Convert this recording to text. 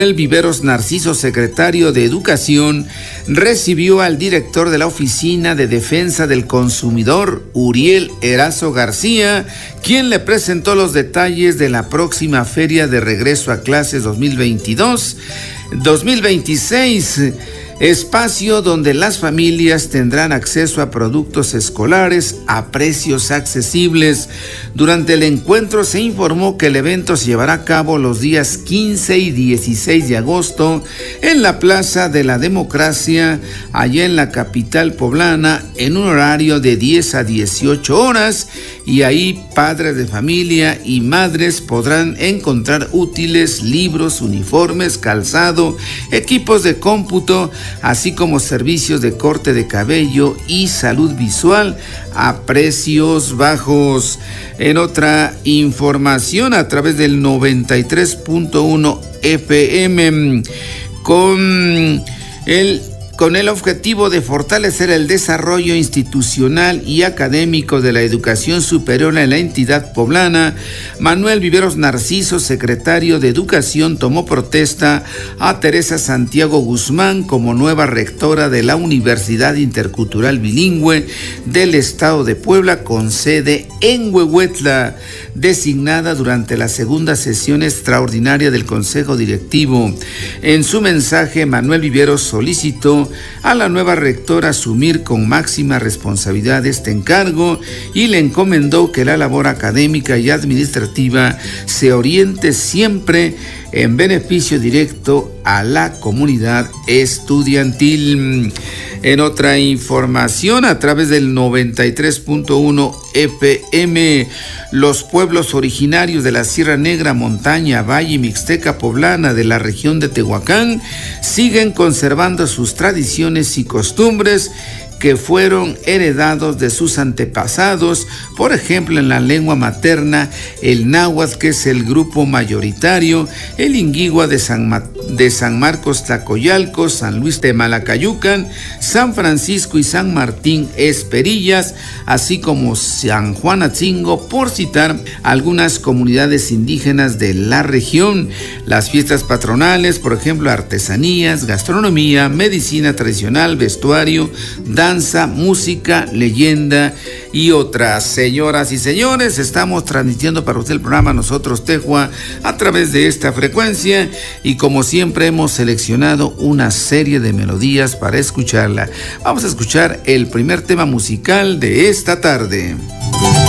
El Viveros Narciso, secretario de Educación, recibió al director de la Oficina de Defensa del Consumidor, Uriel Erazo García, quien le presentó los detalles de la próxima Feria de Regreso a Clases 2022-2026, espacio donde las familias tendrán acceso a productos escolares a precios accesibles. Durante el encuentro se informó que el evento se llevará a cabo los días 15 y 16 de agosto en la Plaza de la Democracia, allá en la capital poblana, en un horario de 10 a 18 horas, y ahí padres de familia y madres podrán encontrar útiles, libros, uniformes, calzado, equipos de cómputo, así como servicios de corte de cabello y salud visual a precios bajos. En otra información, a través del 93.1 FM, con el objetivo de fortalecer el desarrollo institucional y académico de la educación superior en la entidad poblana, Manuel Viveros Narciso, secretario de Educación, tomó protesta a Teresa Santiago Guzmán como nueva rectora de la Universidad Intercultural Bilingüe del Estado de Puebla, con sede en Huehuetla, designada durante la segunda sesión extraordinaria del Consejo Directivo. En su mensaje, Manuel Viveros solicitó a la nueva rectora asumir con máxima responsabilidad este encargo y le encomendó que la labor académica y administrativa se oriente siempre en beneficio directo a la comunidad estudiantil. En otra información, a través del 93.1 FM, los pueblos originarios de la Sierra Negra, Montaña, Valle y Mixteca Poblana de la región de Tehuacán siguen conservando sus tradiciones y costumbres que fueron heredados de sus antepasados, por ejemplo en la lengua materna, el náhuatl, que es el grupo mayoritario, el inguigua de San Marcos Tlacoyalco, San Luis de Malacayucan, San Francisco y San Martín Esperillas, así como San Juan Atzingo, por citar algunas comunidades indígenas de la región. Las fiestas patronales, por ejemplo, artesanías, gastronomía, medicina tradicional, vestuario, danza, música, leyenda y otras. Señoras y señores, estamos transmitiendo para usted el programa Nosotros Tehua a través de esta frecuencia, y como siempre hemos seleccionado una serie de melodías para escucharla. Vamos a escuchar el primer tema musical de esta tarde.